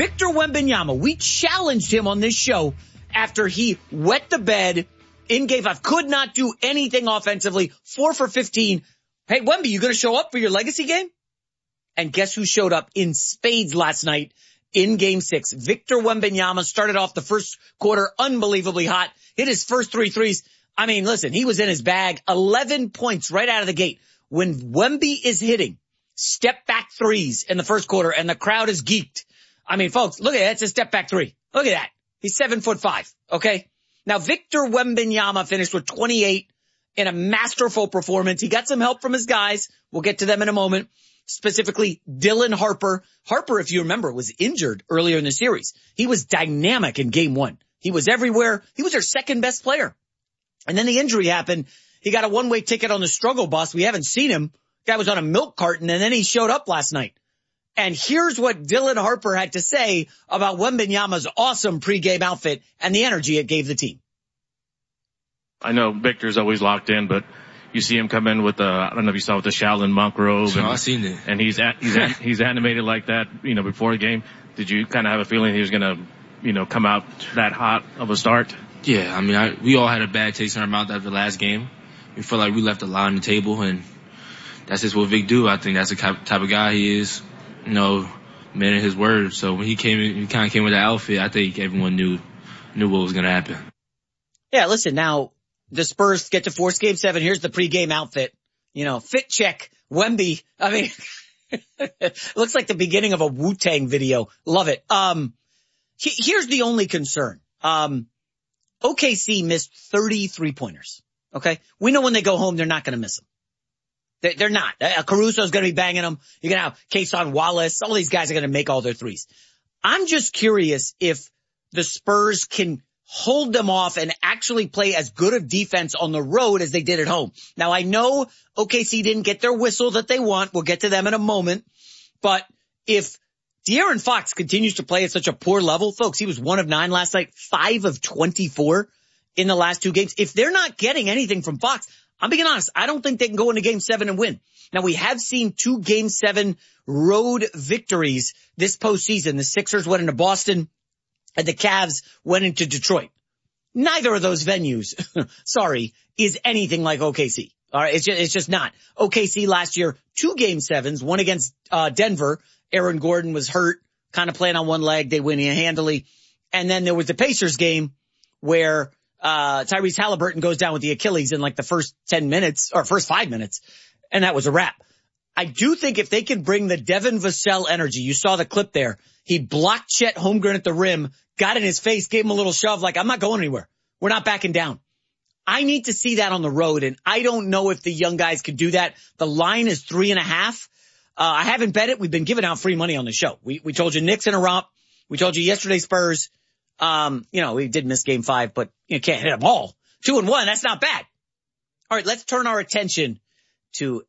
Victor Wembanyama, we challenged him on this show after he wet the bed in game 5. Could not do anything offensively. 4 for 15. Hey, Wemby, you going to show up for your legacy game? And guess who showed up in spades last night in game 6? Victor Wembanyama started off the first quarter unbelievably hot. Hit his first 3 threes. I mean, listen, he was in his bag. 11 points right out of the gate. When Wemby is hitting step back threes in the first quarter and the crowd is geeked. I mean, folks, look at that. It's a step back 3. Look at that. He's 7'5". Okay. Now, Victor Wembanyama finished with 28 in a masterful performance. He got some help from his guys. We'll get to them in a moment. Specifically, Dylan Harper. Harper, if you remember, was injured earlier in the series. He was dynamic in game 1. He was everywhere. He was their second best player. And then the injury happened. He got a one-way ticket on the struggle bus. We haven't seen him. Guy was on a milk carton, and then he showed up last night. And here's what Dylan Harper had to say about Wembanyama's awesome pregame outfit and the energy it gave the team. I know Victor's always locked in, but you see him come in with I don't know if you saw with the Shaolin monk robe. I've seen it. And he's animated like that, before the game. Did you kind of have a feeling he was going to, come out that hot of a start? Yeah, I mean, we all had a bad taste in our mouth after the last game. We felt like we left a lot on the table, and that's just what Vic do. I think that's the type of guy he is, man of his word. So when he kind of came with that outfit, I think everyone knew what was going to happen. Yeah, listen, now the Spurs get to force game 7. Here's the pregame outfit. Fit check, Wemby. I mean, looks like the beginning of a Wu-Tang video. Love it. Here's the only concern. OKC missed 30 3-pointers. Okay. We know when they go home, they're not going to miss them. They're not. Caruso's going to be banging them. You're going to have Kayson Wallace. All these guys are going to make all their threes. I'm just curious if the Spurs can hold them off and actually play as good of defense on the road as they did at home. Now, I know OKC didn't get their whistle that they want. We'll get to them in a moment. But if De'Aaron Fox continues to play at such a poor level, folks, he was 1 of 9 last night, 5 of 24 in the last 2 games. If they're not getting anything from Fox, I'm being honest, I don't think they can go into game 7 and win. Now, we have seen 2 game 7 road victories this postseason. The Sixers went into Boston and the Cavs went into Detroit. Neither of those venues, is anything like OKC. All right. It's just not. OKC last year, 2 game 7s, one against Denver. Aaron Gordon was hurt, kind of playing on one leg. They win handily. And then there was the Pacers game where Tyrese Halliburton goes down with the Achilles in like the first 10 minutes or first 5 minutes. And that was a wrap. I do think if they can bring the Devin Vassell energy, you saw the clip there. He blocked Chet Holmgren at the rim, got in his face, gave him a little shove like, I'm not going anywhere. We're not backing down. I need to see that on the road. And I don't know if the young guys can do that. The line is 3.5. I haven't bet it. We've been giving out free money on the show. We told you Knicks in a romp. We told you yesterday Spurs. We did miss game 5, but you can't hit them all. 2-1. That's not bad. All right. Let's turn our attention to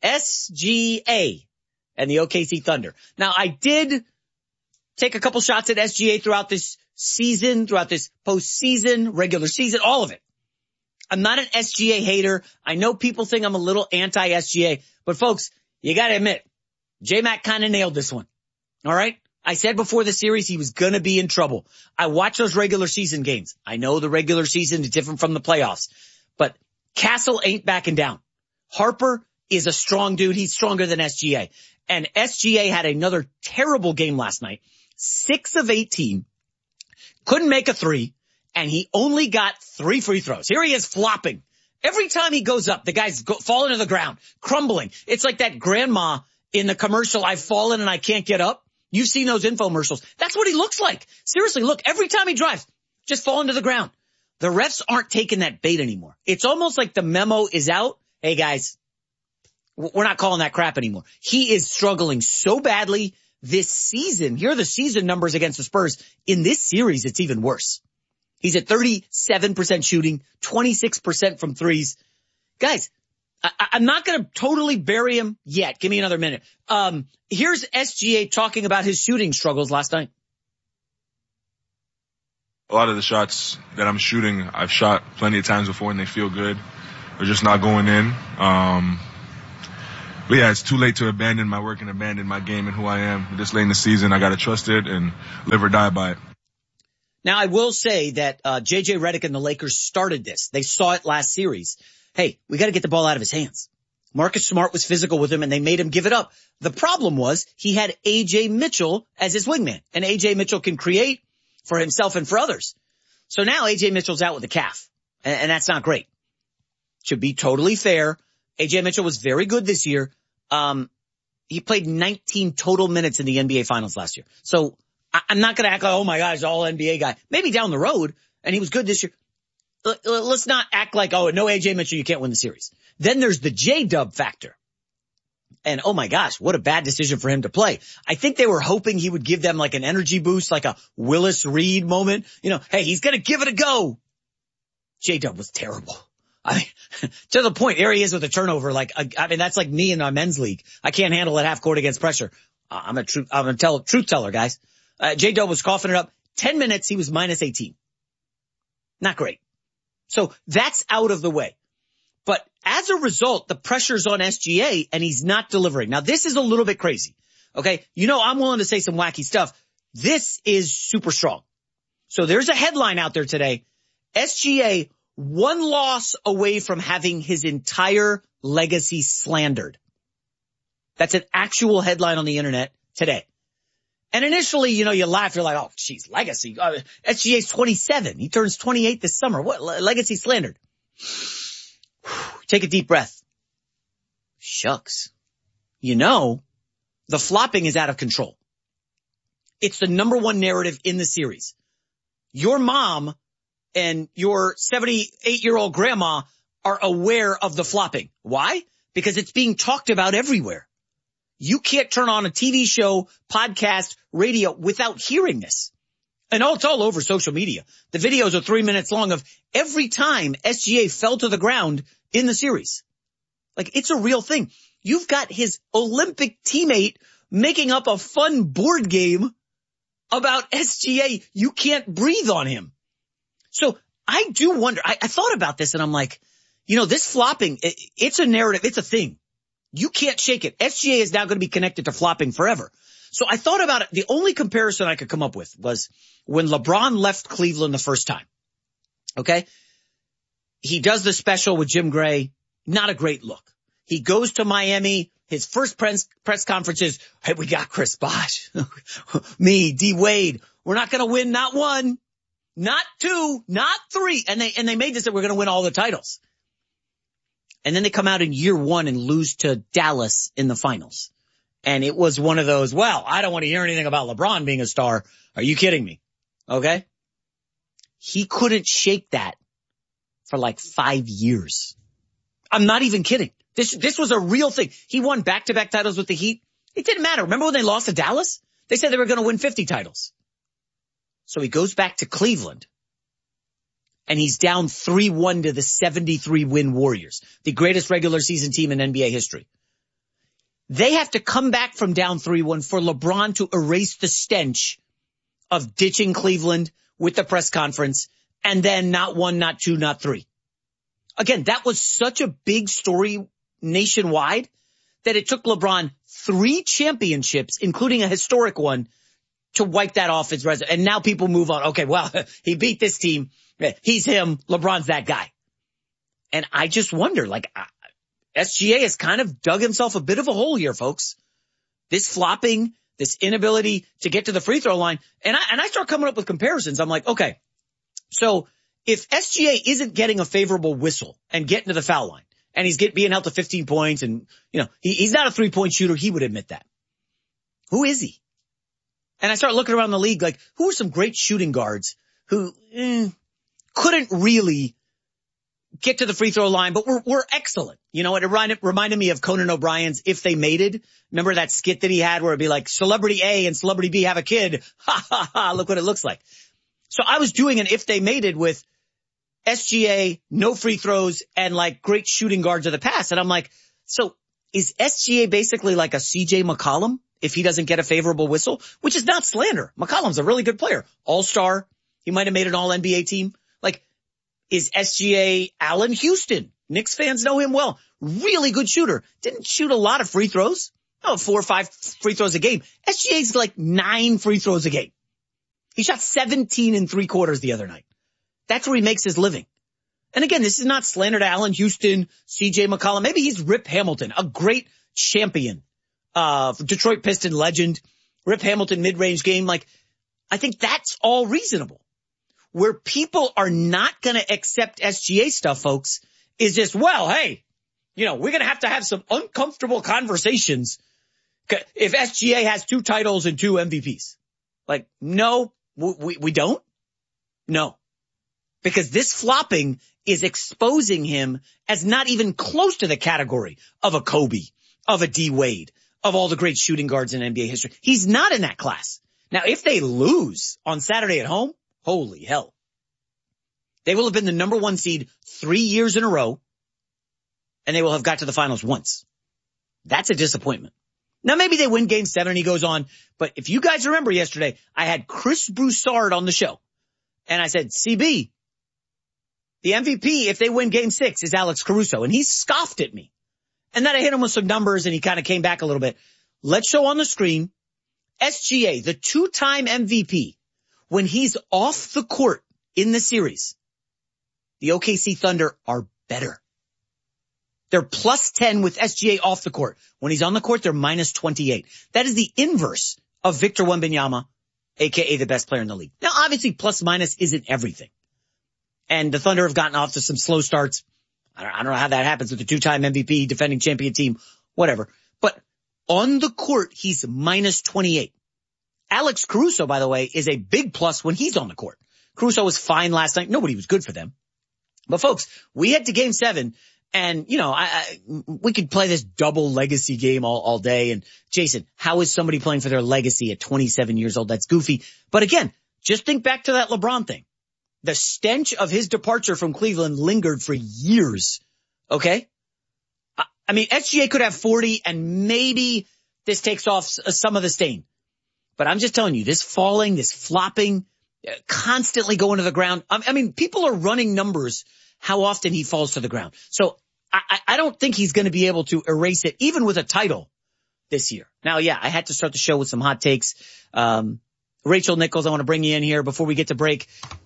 SGA and the OKC Thunder. Now, I did take a couple shots at SGA throughout this season, throughout this postseason, regular season, all of it. I'm not an SGA hater. I know people think I'm a little anti-SGA, but folks, you got to admit, J-Mac kind of nailed this one. All right. I said before the series he was going to be in trouble. I watched those regular season games. I know the regular season is different from the playoffs, but Castle ain't backing down. Harper is a strong dude. He's stronger than SGA. And SGA had another terrible game last night. 6 of 18. Couldn't make a 3. And he only got 3 free throws. Here he is flopping. Every time he goes up, the guy's falling to the ground, crumbling. It's like that grandma in the commercial, I've fallen and I can't get up. You've seen those infomercials. That's what he looks like. Seriously, look, every time he drives, just falling to the ground. The refs aren't taking that bait anymore. It's almost like the memo is out. Hey guys, we're not calling that crap anymore. He is struggling so badly this season. Here are the season numbers against the Spurs. In this series, it's even worse. He's at 37% shooting, 26% from threes. Guys, I'm not going to totally bury him yet. Give me another minute. Here's SGA talking about his shooting struggles last night. A lot of the shots that I'm shooting, I've shot plenty of times before and they feel good. They're just not going in. But yeah, it's too late to abandon my work and abandon my game and who I am. This late in the season, I got to trust it and live or die by it. Now, I will say that J.J. Redick and the Lakers started this. They saw it last series. Hey, we got to get the ball out of his hands. Marcus Smart was physical with him, and they made him give it up. The problem was he had A.J. Mitchell as his wingman, and A.J. Mitchell can create for himself and for others. So now A.J. Mitchell's out with a calf, and that's not great. To be totally fair, A.J. Mitchell was very good this year. He played 19 total minutes in the NBA Finals last year. So I'm not going to act like, oh my gosh, all NBA guy. Maybe down the road, and he was good this year. Let's not act like, oh, no A.J. Mitchell, you can't win the series. Then there's the J-Dub factor. And oh my gosh, what a bad decision for him to play. I think they were hoping he would give them like an energy boost, like a Willis Reed moment. You know, hey, he's going to give it a go. J-Dub was terrible. I mean, to the point, there he is with a turnover. Like, I mean, that's like me in our men's league. I can't handle it half court against pressure. I'm a truth teller, guys. J-Dub was coughing it up. 10 minutes, he was minus 18. Not great. So that's out of the way. But as a result, the pressure's on SGA and he's not delivering. Now, this is a little bit crazy. Okay. You know, I'm willing to say some wacky stuff. This is super strong. So there's a headline out there today. SGA, one loss away from having his entire legacy slandered. That's an actual headline on the internet today. And initially, you know, you laugh. You're like, oh, geez, legacy. SGA's 27. He turns 28 this summer. What? Legacy slandered. Take a deep breath. Shucks. You know, the flopping is out of control. It's the number one narrative in the series. Your mom and your 78-year-old grandma are aware of the flopping. Why? Because it's being talked about everywhere. You can't turn on a TV show, podcast, radio without hearing this. And it's all over social media. The videos are 3 minutes long of every time SGA fell to the ground in the series. Like, it's a real thing. You've got his Olympic teammate making up a fun board game about SGA. You can't breathe on him. So I do wonder, I thought about this and I'm like, you know, this flopping, it's a narrative. It's a thing. You can't shake it. SGA is now going to be connected to flopping forever. So I thought about it. The only comparison I could come up with was when LeBron left Cleveland the first time. Okay. He does the special with Jim Gray. Not a great look. He goes to Miami. His first press conference is, hey, we got Chris Bosh. Me, D Wade. We're not going to win not one, not two, not three. And they made this that we're going to win all the titles. And then they come out in year one and lose to Dallas in the finals. And it was one of those, well, I don't want to hear anything about LeBron being a star. Are you kidding me? Okay. He couldn't shake that for like 5 years. I'm not even kidding. This was a real thing. He won back-to-back titles with the Heat. It didn't matter. Remember when they lost to Dallas? They said they were going to win 50 titles. So he goes back to Cleveland. And he's down 3-1 to the 73-win Warriors, the greatest regular season team in NBA history. They have to come back from down 3-1 for LeBron to erase the stench of ditching Cleveland with the press conference and then not one, not two, not three. Again, that was such a big story nationwide that it took LeBron 3 championships, including a historic one, to wipe that off his resume. And now people move on. Okay, well, he beat this team. He's him. LeBron's that guy. And I just wonder, like, SGA has kind of dug himself a bit of a hole here, folks. This flopping, this inability to get to the free throw line. And I start coming up with comparisons. I'm like, okay, so if SGA isn't getting a favorable whistle and getting to the foul line, and he's being held to 15 points and, you know, he's not a 3-point shooter, he would admit that. Who is he? And I start looking around the league like, who are some great shooting guards who couldn't really get to the free throw line, but were excellent. You know, it reminded me of Conan O'Brien's If They Mated. Remember that skit that he had where it'd be like celebrity A and celebrity B have a kid. Ha ha ha. Look what it looks like. So I was doing an If They Mated with SGA, no free throws, and like great shooting guards of the past. And I'm like, so is SGA basically like a CJ McCollum if he doesn't get a favorable whistle? Which is not slander. McCollum's a really good player. All-star. He might have made an all-NBA team. Like, is SGA Allen Houston Knicks fans know him well. Really good shooter. Didn't shoot a lot of free throws. 4 or 5 free throws a game. SGA's like 9 free throws a game. He shot 17 in 3 quarters the other night. That's where he makes his living. And again, this is not slander to Allen Houston, CJ McCollum. Maybe he's Rip Hamilton, a great champion, Detroit Piston legend. Rip Hamilton mid-range game. Like, I think that's all reasonable. Where people are not going to accept SGA stuff, folks, is just, well, hey, we're going to have some uncomfortable conversations if SGA has 2 titles and 2 MVPs. Like, no, we don't. No. Because this flopping is exposing him as not even close to the category of a Kobe, of a D Wade, of all the great shooting guards in NBA history. He's not in that class. Now, if they lose on Saturday at home, holy hell. They will have been the number 1 seed 3 years in a row, and they will have got to the finals once. That's a disappointment. Now, maybe they win game 7 and he goes on, but if you guys remember yesterday, I had Chris Broussard on the show, and I said, CB, the MVP, if they win game 6, is Alex Caruso, and he scoffed at me. And then I hit him with some numbers, and he kind of came back a little bit. Let's show on the screen, SGA, the 2-time MVP, when he's off the court in the series, the OKC Thunder are better. They're +10 with SGA off the court. When he's on the court, they're -28. That is the inverse of Victor Wembanyama, aka the best player in the league. Now, obviously, plus minus isn't everything. And the Thunder have gotten off to some slow starts. I don't know how that happens with the 2-time MVP, defending champion team, whatever. But on the court, he's -28. Alex Caruso, by the way, is a big plus when he's on the court. Caruso was fine last night. Nobody was good for them. But folks, we head to game 7. And, we could play this double legacy game all day. And Jason, how is somebody playing for their legacy at 27 years old? That's goofy. But again, just think back to that LeBron thing. The stench of his departure from Cleveland lingered for years. Okay? I mean, SGA could have 40 and maybe this takes off some of the stain. But I'm just telling you, this falling, this flopping, constantly going to the ground. I mean, people are running numbers how often he falls to the ground. So I don't think he's going to be able to erase it, even with a title this year. Now, yeah, I had to start the show with some hot takes. Rachel Nichols, I want to bring you in here before we get to break.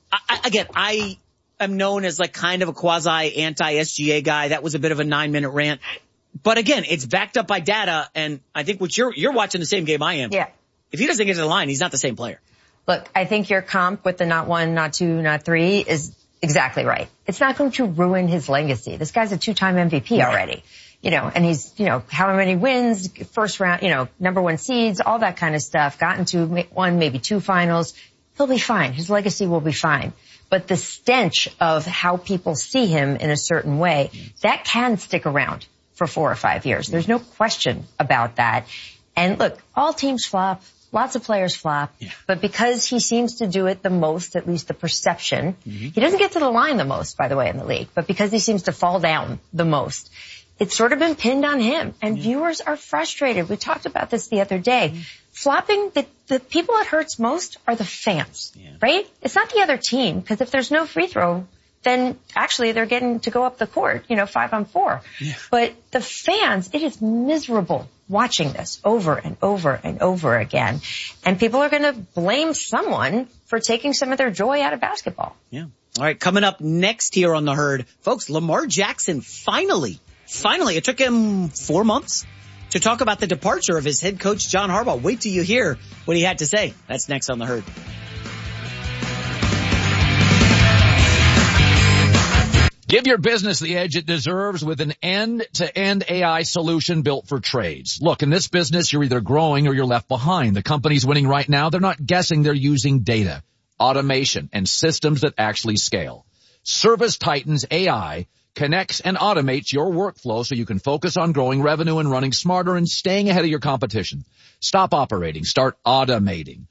I am known as like kind of a quasi anti-SGA guy. That was a bit of a 9-minute rant. But again, it's backed up by data. And I think what you're watching the same game I am. Yeah. If he doesn't get to the line, he's not the same player. Look, I think your comp with the not 1, not 2, not 3 is exactly right. It's not going to ruin his legacy. This guy's a 2-time MVP already, and he's, how many wins, first round, number 1 seeds, all that kind of stuff, gotten to 1, maybe 2 finals. He'll be fine. His legacy will be fine. But the stench of how people see him in a certain way, that can stick around for 4 or 5 years. There's no question about that. And look, all teams flop. Lots of players flop, but because he seems to do it the most, at least the perception, he doesn't get to the line the most, by the way, in the league, but because he seems to fall down the most, it's sort of been pinned on him. And viewers are frustrated. We talked about this the other day. Flopping, the people it hurts most are the fans, right? It's not the other team, because if there's no free throw, then actually they're getting to go up the court, 5-on-4. Yeah. But the fans, it is miserable watching this over and over and over again. And people are going to blame someone for taking some of their joy out of basketball. Yeah. All right. Coming up next here on The Herd, folks, Lamar Jackson finally, it took him 4 months to talk about the departure of his head coach, John Harbaugh. Wait till you hear what he had to say. That's next on The Herd. Give your business the edge it deserves with an end-to-end AI solution built for trades. Look, in this business, you're either growing or you're left behind. The companies winning right now, they're not guessing, they're using data, automation, and systems that actually scale. ServiceTitan's AI connects and automates your workflow so you can focus on growing revenue and running smarter and staying ahead of your competition. Stop operating. Start automating.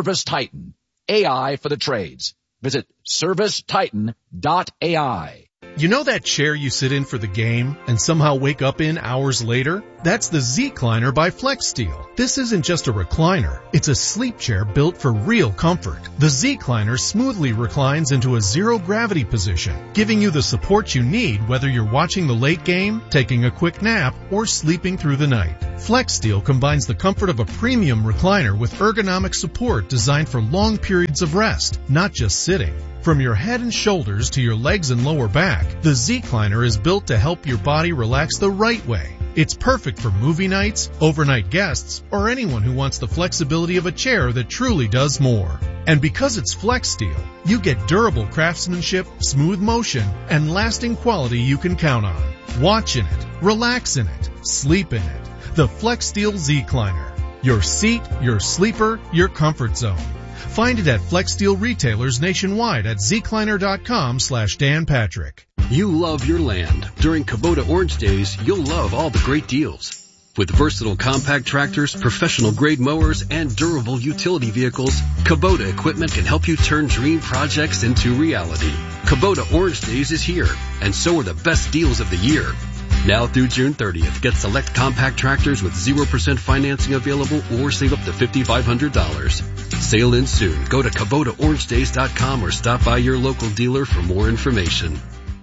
ServiceTitan. AI for the trades. Visit servicetitan.ai. You know that chair you sit in for the game and somehow wake up in hours later? That's the Z-Cliner by FlexSteel. This isn't just a recliner. It's a sleep chair built for real comfort. The Z-Cliner smoothly reclines into a zero-gravity position, giving you the support you need whether you're watching the late game, taking a quick nap, or sleeping through the night. FlexSteel combines the comfort of a premium recliner with ergonomic support designed for long periods of rest, not just sitting. From your head and shoulders to your legs and lower back, the Z-Cliner is built to help your body relax the right way. It's perfect for movie nights, overnight guests, or anyone who wants the flexibility of a chair that truly does more. And because it's FlexSteel, you get durable craftsmanship, smooth motion, and lasting quality you can count on. Watch in it, relax in it, sleep in it. The FlexSteel Z-Cliner. Your seat, your sleeper, your comfort zone. Find it at FlexSteel retailers nationwide at zcliner.com/Dan Patrick. You love your land. During Kubota Orange Days, you'll love all the great deals. With versatile compact tractors, professional-grade mowers, and durable utility vehicles, Kubota equipment can help you turn dream projects into reality. Kubota Orange Days is here, and so are the best deals of the year. Now through June 30th, get select compact tractors with 0% financing available or save up to $5,500. Sale ends soon. Go to KubotaOrangeDays.com or stop by your local dealer for more information.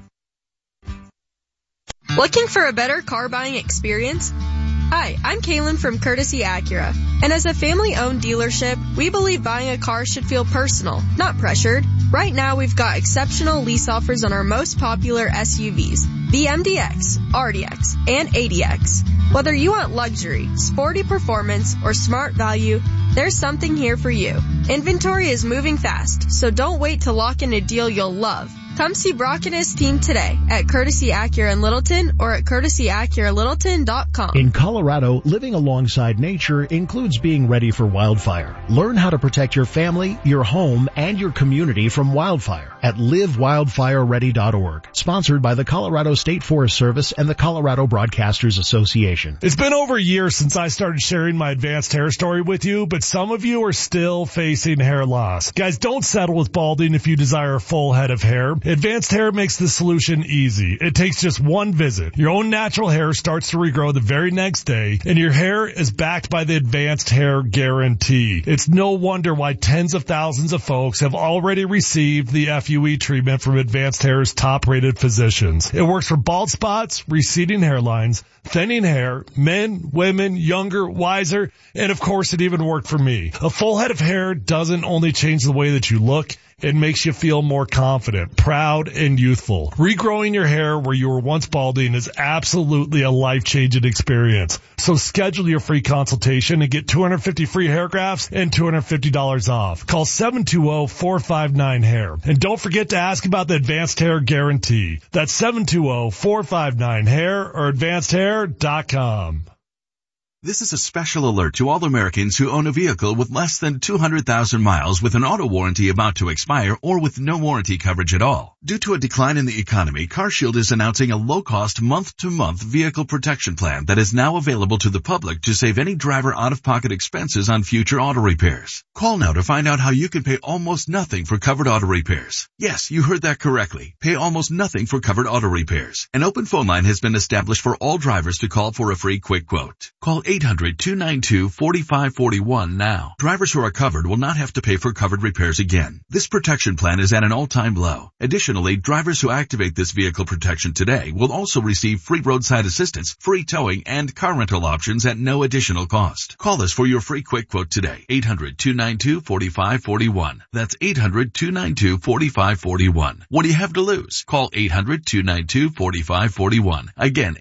Looking for a better car buying experience? Hi, I'm Kaylin from Courtesy Acura. And as a family-owned dealership, we believe buying a car should feel personal, not pressured. Right now, we've got exceptional lease offers on our most popular SUVs, the MDX, RDX, and ADX. Whether you want luxury, sporty performance, or smart value, there's something here for you. Inventory is moving fast, so don't wait to lock in a deal you'll love. Come see Brock and his team today at Courtesy Acura in Littleton or at CourtesyAcuraLittleton.com. In Colorado, living alongside nature includes being ready for wildfire. Learn how to protect your family, your home, and your community from wildfire at livewildfireready.org. Sponsored by the Colorado State Forest Service and the Colorado Broadcasters Association. It's been over a year since I started sharing my advanced hair story with you, but some of you are still facing hair loss. Guys, don't settle with balding if you desire a full head of hair. Advanced Hair makes the solution easy. It takes just one visit. Your own natural hair starts to regrow the very next day, and your hair is backed by the Advanced Hair Guarantee. It's no wonder why tens of thousands of folks have already received the FUE treatment from Advanced Hair's top-rated physicians. It works for bald spots, receding hairlines, thinning hair, men, women, younger, wiser, and of course it even worked for me. A full head of hair doesn't only change the way that you look, it makes you feel more confident, proud, and youthful. Regrowing your hair where you were once balding is absolutely a life-changing experience. So schedule your free consultation and get 250 free hair grafts and $250 off. Call 720-459-HAIR. And don't forget to ask about the Advanced Hair Guarantee. That's 720-459-HAIR or advancedhair.com. This is a special alert to all Americans who own a vehicle with less than 200,000 miles with an auto warranty about to expire or with no warranty coverage at all. Due to a decline in the economy, CarShield is announcing a low-cost month-to-month vehicle protection plan that is now available to the public to save any driver out-of-pocket expenses on future auto repairs. Call now to find out how you can pay almost nothing for covered auto repairs. Yes, you heard that correctly. Pay almost nothing for covered auto repairs. An open phone line has been established for all drivers to call for a free quick quote. Call 800-292-4541 now. Drivers who are covered will not have to pay for covered repairs again. This protection plan is at an all-time low. Additionally, drivers who activate this vehicle protection today will also receive free roadside assistance, free towing, and car rental options at no additional cost. Call us for your free quick quote today. 800-292-4541. That's 800-292-4541. What do you have to lose? Call 800-292-4541. Again,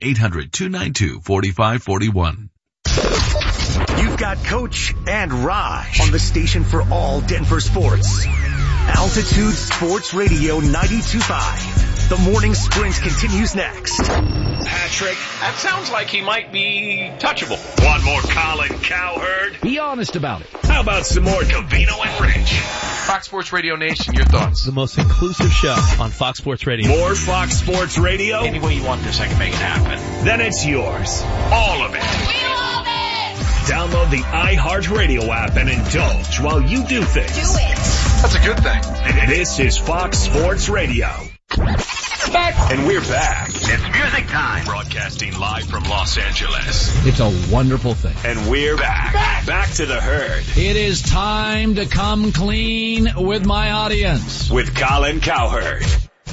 800-292-4541. You've got Coach and Raj on the station for all Denver sports. Altitude Sports Radio 92.5. The morning sprint continues next. Patrick, that sounds like he might be touchable. Want more Colin Cowherd? Be honest about it. How about some more Covino and Rich? Fox Sports Radio Nation, your thoughts? The most inclusive show on Fox Sports Radio. More Fox Sports Radio? Any way you want this, I can make it happen. Then it's yours. All of it. We love it! Download the iHeartRadio app and indulge while you do things. Do it. That's a good thing. This is Fox Sports Radio. back. And we're back. It's music time. Broadcasting live from Los Angeles. It's a wonderful thing. And we're back. Back to the herd. It is time to come clean with my audience. With Colin Cowherd.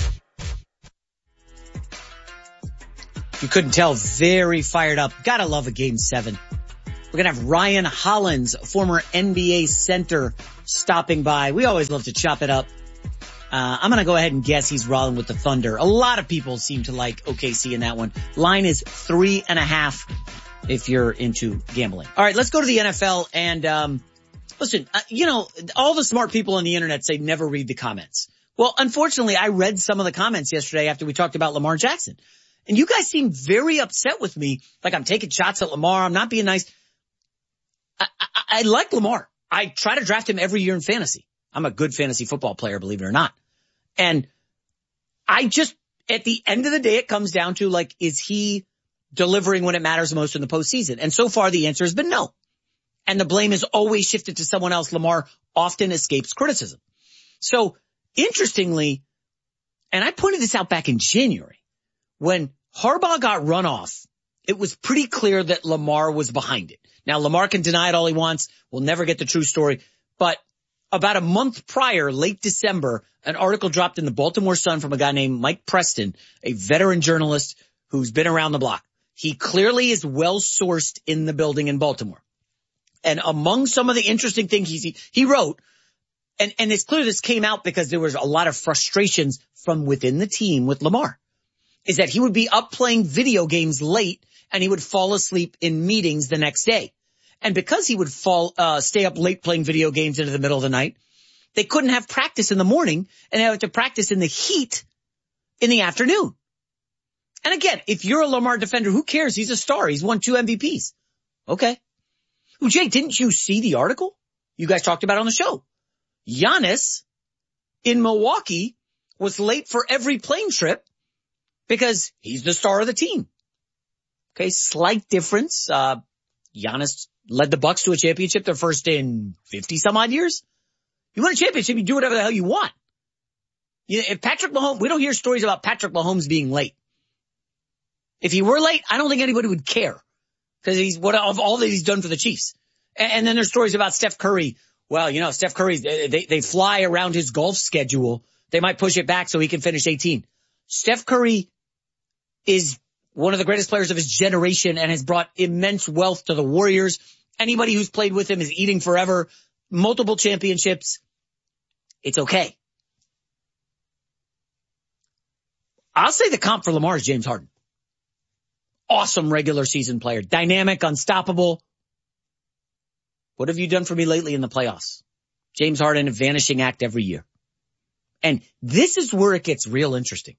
You couldn't tell, very fired up. Gotta love a Game 7. We're going to have Ryan Hollins, former NBA center, stopping by. We always love to chop it up. I'm going to go ahead and guess he's rolling with the Thunder. A lot of people seem to like OKC in that one. Line is 3.5 if you're into gambling. All right, let's go to the NFL. And listen, all the smart people on the internet say never read the comments. Well, unfortunately, I read some of the comments yesterday after we talked about Lamar Jackson. And you guys seem very upset with me, like I'm taking shots at Lamar. I'm not being nice. I like Lamar. I try to draft him every year in fantasy. I'm a good fantasy football player, believe it or not. And I just, at the end of the day, it comes down to, like, is he delivering when it matters most in the postseason? And so far, the answer has been no. And the blame is always shifted to someone else. Lamar often escapes criticism. So, interestingly, and I pointed this out back in January, when Harbaugh got run off, it was pretty clear that Lamar was behind it. Now, Lamar can deny it all he wants. We'll never get the true story. But about a month prior, late December, an article dropped in the Baltimore Sun from a guy named Mike Preston, a veteran journalist who's been around the block. He clearly is well-sourced in the building in Baltimore. And among some of the interesting things he wrote, and it's clear this came out because there was a lot of frustrations from within the team with Lamar, is that he would be up playing video games late and he would fall asleep in meetings the next day. And because he would stay up late playing video games into the middle of the night, they couldn't have practice in the morning and they had to practice in the heat in the afternoon. And again, if you're a Lamar defender, who cares? He's a star. He's won 2 MVPs. Okay. Well, Jay, didn't you see the article? You guys talked about it on the show. Giannis in Milwaukee was late for every plane trip because he's the star of the team. Okay, slight difference. Giannis led the Bucks to a championship, their first in 50 some odd years. You win a championship, you do whatever the hell you want. If Patrick Mahomes, we don't hear stories about Patrick Mahomes being late. If he were late, I don't think anybody would care because of all that he's done for the Chiefs. And then there's stories about Steph Curry. Well, Steph Curry, they fly around his golf schedule. They might push it back so he can finish 18. Steph Curry is one of the greatest players of his generation and has brought immense wealth to the Warriors. Anybody who's played with him is eating forever. Multiple championships. It's okay. I'll say the comp for Lamar is James Harden. Awesome regular season player. Dynamic, unstoppable. What have you done for me lately in the playoffs? James Harden, a vanishing act every year. And this is where it gets real interesting.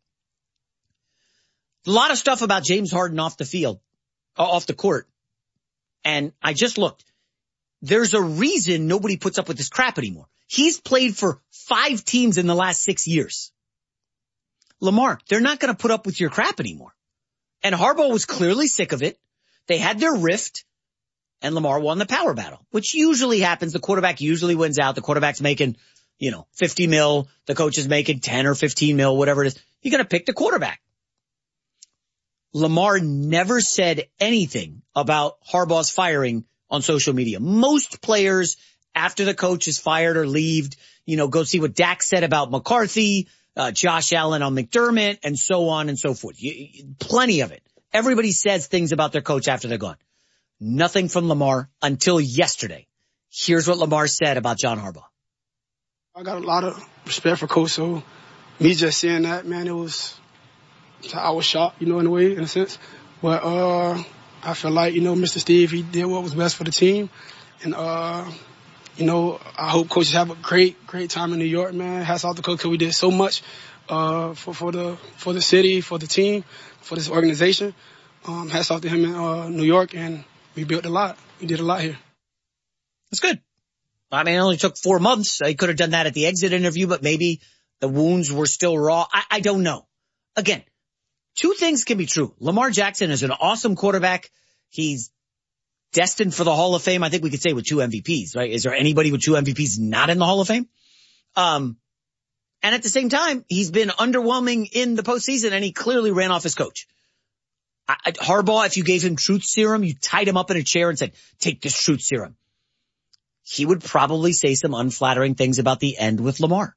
A lot of stuff about James Harden off the field, off the court. And I just looked. There's a reason nobody puts up with this crap anymore. He's played for 5 teams in the last 6 years. Lamar, they're not going to put up with your crap anymore. And Harbaugh was clearly sick of it. They had their rift, and Lamar won the power battle, which usually happens. The quarterback usually wins out. The quarterback's making, 50 mil. The coach is making 10 or 15 mil, whatever it is. You're going to pick the quarterback. Lamar never said anything about Harbaugh's firing on social media. Most players, after the coach is fired or leaved, go see what Dak said about McCarthy, Josh Allen on McDermott, and so on and so forth. Plenty of it. Everybody says things about their coach after they're gone. Nothing from Lamar until yesterday. Here's what Lamar said about John Harbaugh. I got a lot of respect for Coach, so me just saying that, man, I was shocked, in a way, in a sense. But I feel like, Mr. Steve, he did what was best for the team. And, I hope coaches have a great time in New York, man. Hats off to Coach, because we did so much for the city, for the team, for this organization. Hats off to him in New York, and we built a lot. We did a lot here. That's good. I mean, it only took 4 months. He could have done that at the exit interview, but maybe the wounds were still raw. I don't know. Again, 2 things can be true. Lamar Jackson is an awesome quarterback. He's destined for the Hall of Fame. I think we could say with 2 MVPs, right? Is there anybody with 2 MVPs not in the Hall of Fame? And at the same time, he's been underwhelming in the postseason, and he clearly ran off his coach. Harbaugh, if you gave him truth serum, you tied him up in a chair and said, take this truth serum, he would probably say some unflattering things about the end with Lamar.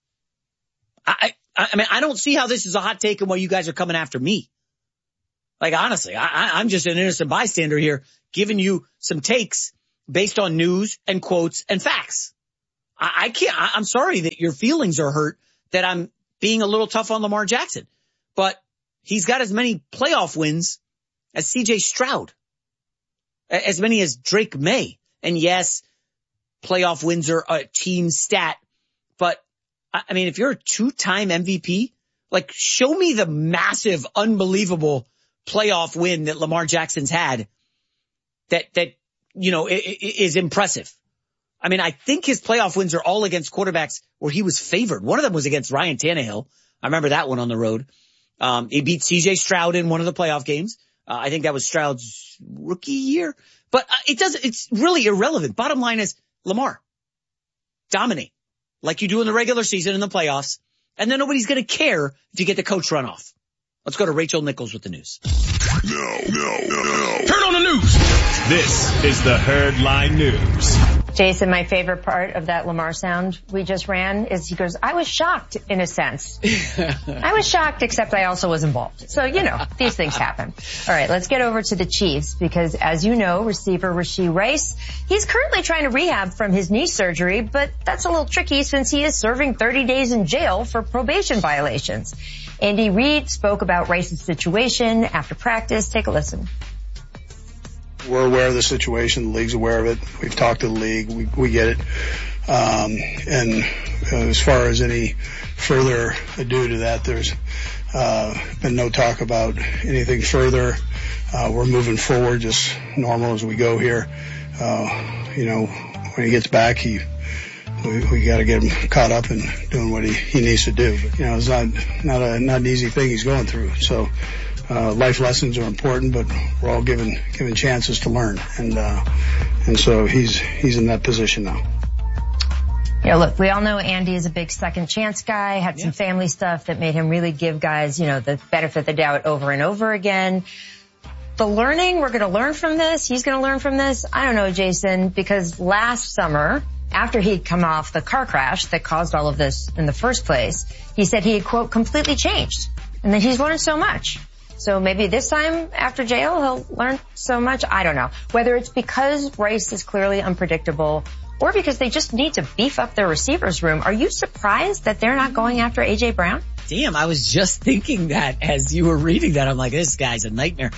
I mean, I don't see how this is a hot take and why you guys are coming after me. Like, honestly, I'm just an innocent bystander here, giving you some takes based on news and quotes and facts. I'm sorry that your feelings are hurt, that I'm being a little tough on Lamar Jackson, but he's got as many playoff wins as CJ Stroud, as many as Drake May. And yes, playoff wins are a team stat, but I mean, if you're a 2-time MVP, like, show me the massive, unbelievable playoff win that Lamar Jackson's had that, you know, is impressive. I mean, I think his playoff wins are all against quarterbacks where he was favored. One of them was against Ryan Tannehill. I remember that one on the road. He beat CJ Stroud in one of the playoff games. I think that was Stroud's rookie year, but it's really irrelevant. Bottom line is, Lamar, dominate like you do in the regular season in the playoffs, and then nobody's going to care if you get the coach runoff. Let's go to Rachel Nichols with the news. No. Turn on the news. This is the Herd Line News. Jason, my favorite part of that Lamar sound we just ran is he goes, I was shocked in a sense. I was shocked, except I also was involved. So, you know, these things happen. All right, let's get over to the Chiefs because, as you know, receiver Rashee Rice, he's currently trying to rehab from his knee surgery, but that's a little tricky since he is serving 30 days in jail for probation violations. Andy Reid spoke about Rice's situation after practice. Take a listen. We're aware of the situation. The league's aware of it. We've talked to the league. We get it. And as far as any further ado to that, there's been no talk about anything further. We're moving forward just normal as we go here. You know, when he gets back, we got to get him caught up and doing what he needs to do. But, you know, it's not an easy thing he's going through. So, life lessons are important, but we're all given chances to learn. And so he's in that position now. Yeah, look, we all know Andy is a big second chance guy, had some family stuff that made him really give guys, you know, the benefit of the doubt over and over again. The learning, we're going to learn from this. He's going to learn from this. I don't know, Jason, because last summer, after he'd come off the car crash that caused all of this in the first place, he said he had, quote, completely changed and that he's learned so much. So maybe this time after jail, he'll learn so much. I don't know. Whether it's because Rice is clearly unpredictable or because they just need to beef up their receivers room. Are you surprised that they're not going after A.J. Brown? Damn, I was just thinking that as you were reading that. I'm like, this guy's a nightmare.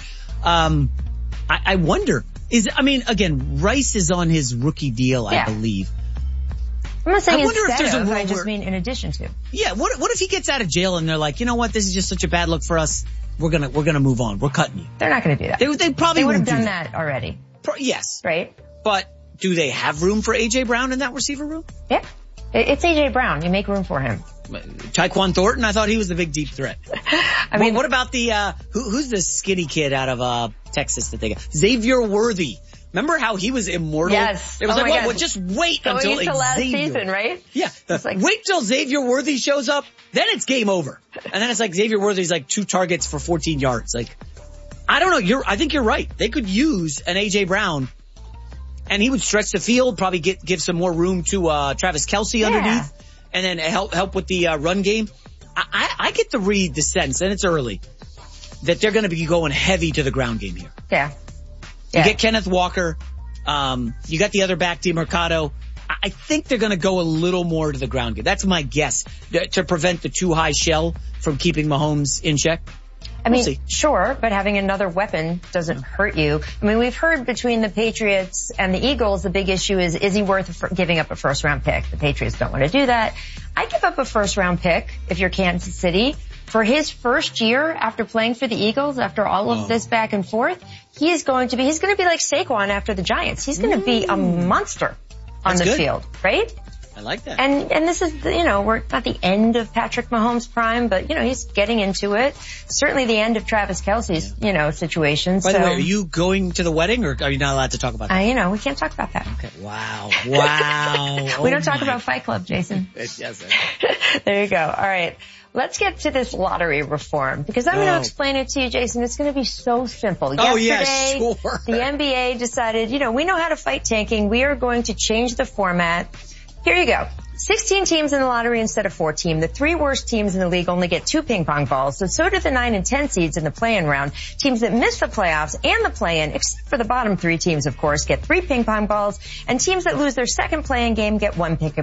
I wonder, again, Rice is on his rookie deal, I believe. I'm not saying instead of, I just mean in addition to. Yeah, what if he gets out of jail and they're like, you know what, this is just such a bad look for us. We're gonna move on. We're cutting you. They're not gonna do that. They probably would have done that already. Yes. Right? But do they have room for A.J. Brown in that receiver room? Yeah. It's A.J. Brown. You make room for him. Tyquan Thornton, I thought he was the big deep threat. I mean, what about the, who's the skinny kid out of, Texas that they got? Xavier Worthy. Remember how he was immortal? Yes. It was well, just wait until Xavier. Last season, right? Yeah. Wait till Xavier Worthy shows up, then it's game over. And then it's like Xavier Worthy's like 2 targets for 14 yards. Like, I don't know. I think you're right. They could use an A.J. Brown and he would stretch the field, probably give some more room to, Travis Kelce underneath and then help with the, run game. I get to read the sense, and it's early, that they're going to be going heavy to the ground game here. Yeah. You get Kenneth Walker. You got the other back, DeMercado. I think they're going to go a little more to the ground game. That's my guess, to prevent the too high shell from keeping Mahomes in check. I mean, sure, but having another weapon doesn't hurt you. I mean, we've heard between the Patriots and the Eagles, the big issue is he worth giving up a first-round pick? The Patriots don't want to do that. I give up a first-round pick if you're Kansas City. For his first year after playing for the Eagles, after all of this back and forth, he's going to be like Saquon after the Giants. He's going to be a monster on the field, right? I like that. And this is, we're not the end of Patrick Mahomes' prime, but, he's getting into it. Certainly the end of Travis Kelce's, situation. By the way, are you going to the wedding, or are you not allowed to talk about that? We can't talk about that. Okay. Wow. We don't talk about Fight Club, Jason. Yes. There you go. All right. Let's get to this lottery reform, because I'm going to explain it to you, Jason. It's going to be so simple. Yesterday, sure. The NBA decided, we know how to fight tanking. We are going to change the format. Here you go. 16 teams in the lottery instead of 14. The 3 worst teams in the league only get 2 ping pong balls. So do the 9 and 10 seeds in the play-in round. Teams that miss the playoffs and the play-in, except for the bottom 3 teams, of course, get 3 ping pong balls. And teams that lose their second play-in game get 1 ping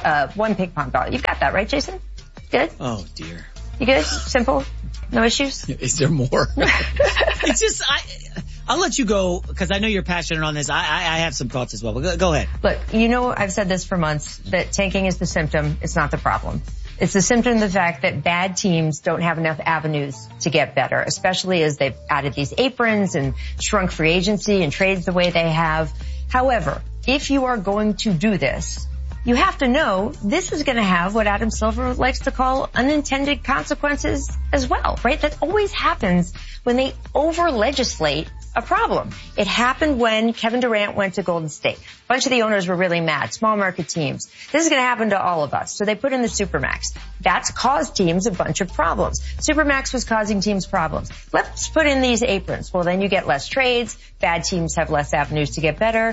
pong ball. You've got that, right, Jason? Good? Oh, dear. You good? Simple? No issues? Is there more? It's just, I'll let you go, because I know you're passionate on this. I have some thoughts as well, but go ahead. Look, I've said this for months, that tanking is the symptom. It's not the problem. It's the symptom of the fact that bad teams don't have enough avenues to get better, especially as they've added these aprons and shrunk free agency and trades the way they have. However, if you are going to do this, you have to know this is going to have what Adam Silver likes to call unintended consequences as well, right? That always happens when they over-legislate a problem. It happened when Kevin Durant went to Golden State. A bunch of the owners were really mad, small market teams. This is going to happen to all of us. So they put in the Supermax. That's caused teams a bunch of problems. Supermax was causing teams problems. Let's put in these aprons. Well, then you get less trades. Bad teams have less avenues to get better.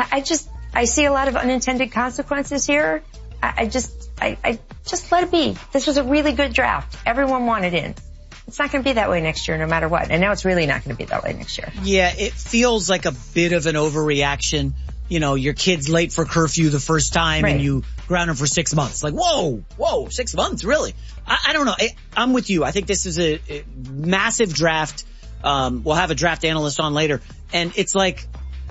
I see a lot of unintended consequences here. I just let it be. This was a really good draft. Everyone wanted in. It's not going to be that way next year no matter what. And now it's really not going to be that way next year. Yeah, it feels like a bit of an overreaction. Your kid's late for curfew the first time, right, and you ground him for 6 months. Like, whoa, 6 months, really? I don't know. I'm with you. I think this is a massive draft. We'll have a draft analyst on later. And it's like,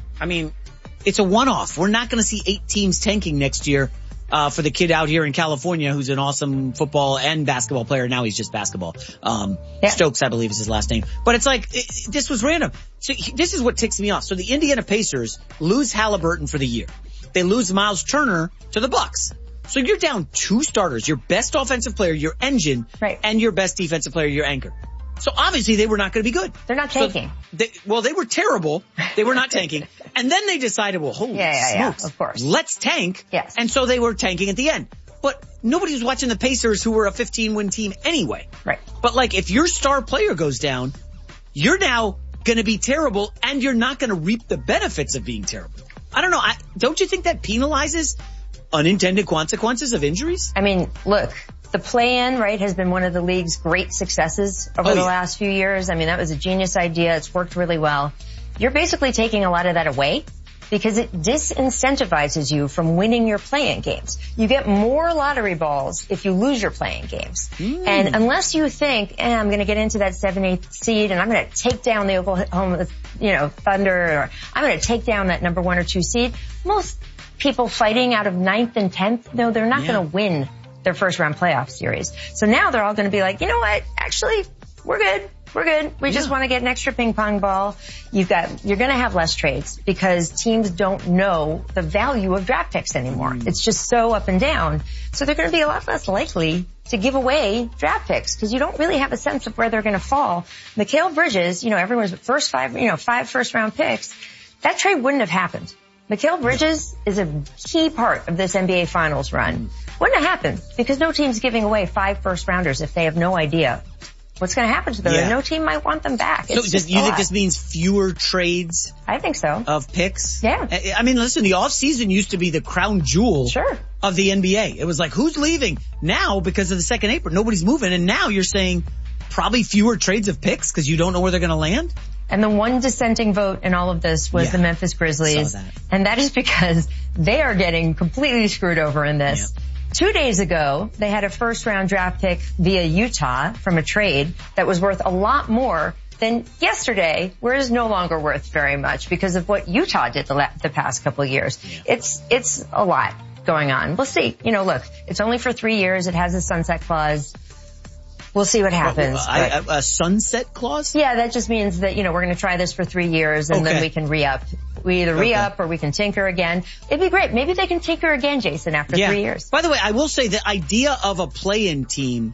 it's a one-off. We're not going to see 8 teams tanking next year for the kid out here in California who's an awesome football and basketball player. Now he's just basketball. Stokes, I believe, is his last name. But it's like, this was random. So this is what ticks me off. So the Indiana Pacers lose Halliburton for the year. They lose Miles Turner to the Bucks. So you're down 2 starters, your best offensive player, your engine, right, and your best defensive player, your anchor. So obviously they were not going to be good. They're not tanking. So they were terrible. They were not tanking. And then they decided, well, holy smokes, of course, let's tank. Yes. And so they were tanking at the end. But nobody was watching the Pacers, who were a 15-win team anyway. Right. But like, if your star player goes down, you're now going to be terrible, and you're not going to reap the benefits of being terrible. I don't know. Don't you think that penalizes unintended consequences of injuries? Look, the play-in, right, has been one of the league's great successes over the last few years. That was a genius idea. It's worked really well. You're basically taking a lot of that away because it disincentivizes you from winning your play-in games. You get more lottery balls if you lose your play-in games. And unless you think, I'm going to get into that 7-8 seed and I'm going to take down the Oklahoma, Thunder, or I'm going to take down that number 1 or 2 seed, most people fighting out of 9th and 10th, no, they're not going to win their first round playoff series. So now they're all going to be like, you know what? Actually, we're good. We just want to get an extra ping pong ball. You're going to have less trades because teams don't know the value of draft picks anymore. It's just so up and down. So they're going to be a lot less likely to give away draft picks because you don't really have a sense of where they're going to fall. Mikal Bridges, everyone's first 5 first round picks. That trade wouldn't have happened. Mikal Bridges is a key part of this NBA Finals run. Wouldn't have happened because no team's giving away 5 first rounders if they have no idea what's going to happen to them. Yeah. And no team might want them back. So you think this means fewer trades? I think so. Of picks? Yeah. Listen, the offseason used to be the crown jewel of the NBA. It was like, who's leaving? Now, because of the second apron, nobody's moving. And now you're saying probably fewer trades of picks because you don't know where they're going to land? And the one dissenting vote in all of this was the Memphis Grizzlies. And that is because they are getting completely screwed over in this. Yeah. 2 days ago, they had a first-round draft pick via Utah from a trade that was worth a lot more than yesterday, where it's no longer worth very much because of what Utah did the past couple of years. Yeah. It's a lot going on. We'll see. Look, it's only for 3 years. It has a sunset clause. We'll see what happens. A sunset clause? Yeah, that just means that, we're going to try this for 3 years and then we can re-up. We either re-up or we can tinker again. It'd be great. Maybe they can tinker again, Jason, after 3 years. By the way, I will say the idea of a play-in team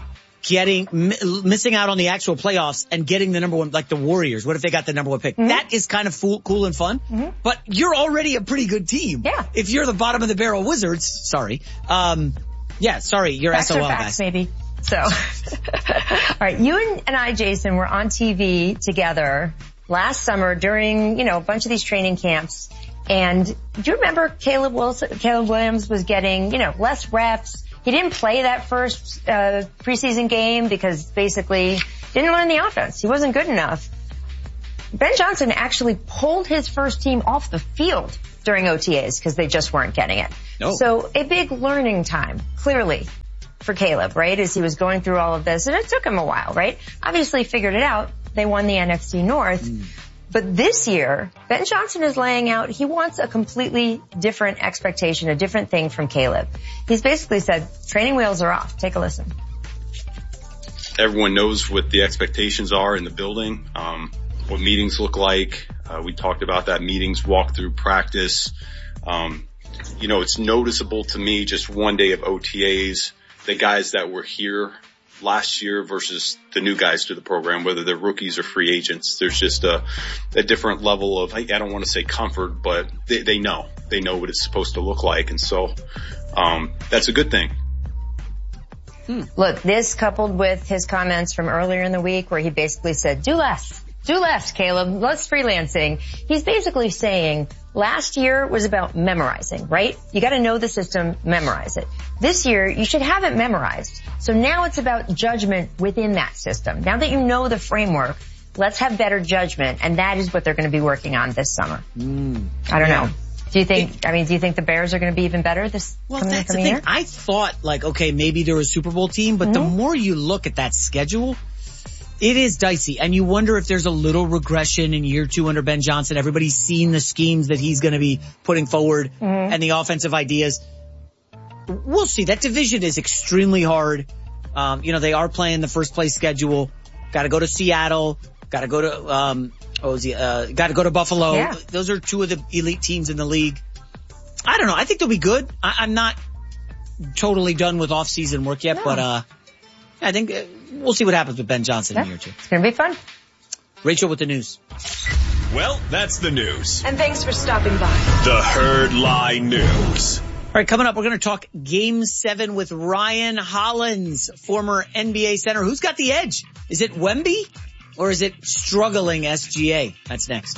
missing out on the actual playoffs and getting the number one, like the Warriors. What if they got the number one pick? That is kind of cool and fun. But you're already a pretty good team. Yeah. If you're the bottom of the barrel Wizards, sorry. You're facts SOL, are facts, guys. Maybe. So, all right, you and I, Jason, were on TV together last summer during, a bunch of these training camps. And do you remember Caleb Williams was getting, less reps? He didn't play that first preseason game because basically didn't learn the offense. He wasn't good enough. Ben Johnson actually pulled his first team off the field during OTAs because they just weren't getting it. No. So a big learning time, clearly, for Caleb, right, as he was going through all of this. And it took him a while, right? Obviously figured it out. They won the NFC North. But this year, Ben Johnson is laying out, he wants a completely different expectation, a different thing from Caleb. He's basically said, training wheels are off. Take a listen. Everyone knows what the expectations are in the building, what meetings look like. We talked about that, meetings, walk through practice. It's noticeable to me just one day of OTAs, the guys that were here last year versus the new guys to the program, whether they're rookies or free agents. There's just a different level of, I don't want to say comfort, but they know what it's supposed to look like. And so, that's a good thing. Look, this coupled with his comments from earlier in the week where he basically said, do less, Caleb, less freelancing. He's basically saying last year was about memorizing, right? You got to know the system, memorize it. This year, you should have it memorized. So now it's about judgment within that system. Now that you know the framework, let's have better judgment, and that is what they're going to be working on this summer. I don't know. Do you think the Bears are going to be even better this coming that's the thing. year? I thought maybe they're a Super Bowl team, but the more you look at that schedule, it is dicey, and you wonder if there's a little regression in year 2 under Ben Johnson. Everybody's seen the schemes that he's going to be putting forward and the offensive ideas. We'll see. That division is extremely hard. They are playing the first place schedule. Got to go to Seattle. Got to go to got to go to Buffalo. Yeah. Those are 2 of the elite teams in the league. I don't know. I think they'll be good. I'm not totally done with off-season work yet, but I think we'll see what happens with Ben Johnson in year 2. It's going to be fun. Rachel with the news. Well, that's the news. And thanks for stopping by. The Herd Lie News. All right, coming up, we're going to talk Game 7 with Ryan Hollins, former NBA center. Who's got the edge? Is it Wemby or is it struggling SGA? That's next.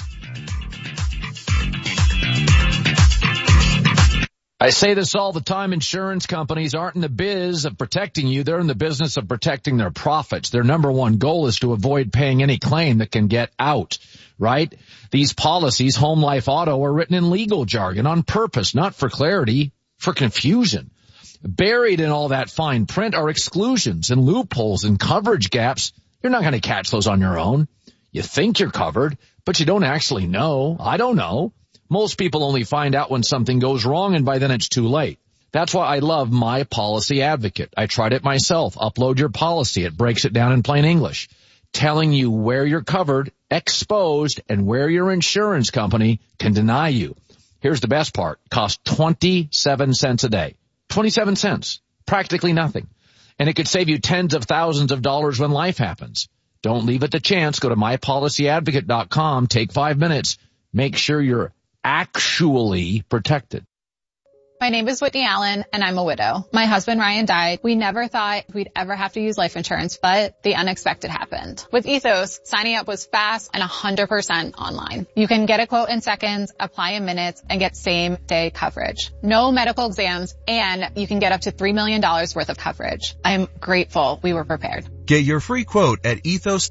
I say this all the time. Insurance companies aren't in the biz of protecting you. They're in the business of protecting their profits. Their number one goal is to avoid paying any claim that can get out, right? These policies, home, life, auto, are written in legal jargon on purpose, not for clarity, for confusion. Buried in all that fine print are exclusions and loopholes and coverage gaps. You're not going to catch those on your own. You think you're covered, but you don't actually know. I don't know. Most people only find out when something goes wrong, and by then it's too late. That's why I love My Policy Advocate. I tried it myself. Upload your policy. It breaks it down in plain English, telling you where you're covered, exposed, and where your insurance company can deny you. Here's the best part. Costs 27 cents a day. 27 cents. Practically nothing. And it could save you tens of thousands of dollars when life happens. Don't leave it to chance. Go to mypolicyadvocate.com. Take 5 minutes. Make sure you're actually protected. My name is Whitney Allen, and I'm a widow. My husband, Ryan, died. We never thought we'd ever have to use life insurance, but the unexpected happened. With Ethos, signing up was fast and 100% online. You can get a quote in seconds, apply in minutes, and get same-day coverage. No medical exams, and you can get up to $3 million worth of coverage. I'm grateful we were prepared. Get your free quote at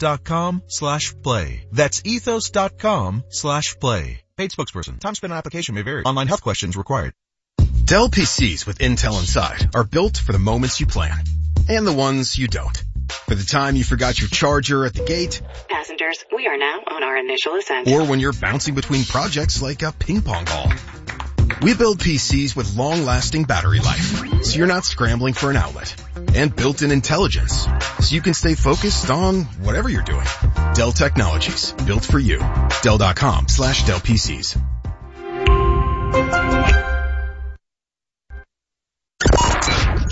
ethos.com/play. That's ethos.com/play. Paid spokesperson. Time spent on application may vary. Online health questions required. Dell PCs with Intel inside are built for the moments you plan and the ones you don't. For the time you forgot your charger at the gate. Passengers, we are now on our initial ascent. Or when you're bouncing between projects like a ping pong ball. We build PCs with long-lasting battery life, so you're not scrambling for an outlet. And built-in intelligence, so you can stay focused on whatever you're doing. Dell Technologies, built for you. Dell.com/Dell PCs.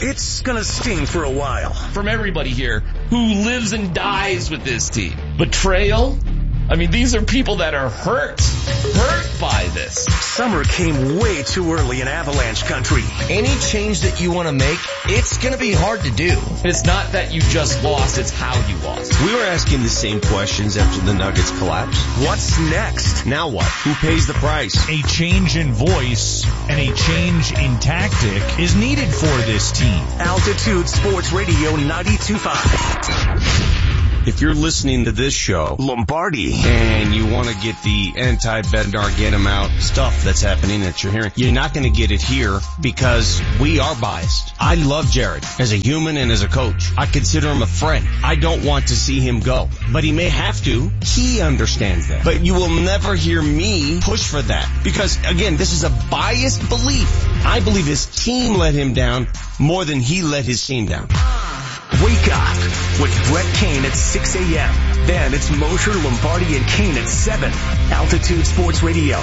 it's gonna sting for a while. From everybody here who lives and dies with this team. Betrayal? I mean, these are people that are hurt by this. Summer came way too early in Avalanche country. Any change that you want to make, it's going to be hard to do. It's not that you just lost, it's how you lost. We were asking the same questions after the Nuggets collapsed. What's next? Now what? Who pays the price? A change in voice and a change in tactic is needed for this team. Altitude Sports Radio 92.5. If you're listening to this show, Lombardi, and you want to get the anti-Bednar, get him out stuff that's happening that you're hearing, you're not going to get it here because we are biased. I love Jared as a human and as a coach. I consider him a friend. I don't want to see him go, but he may have to. He understands that. But you will never hear me push for that because, again, this is a biased belief. I believe his team let him down more than he let his team down. Wake up with Brett Kane at 6 a.m. Then it's Mosher, Lombardi, and Kane at 7. Altitude Sports Radio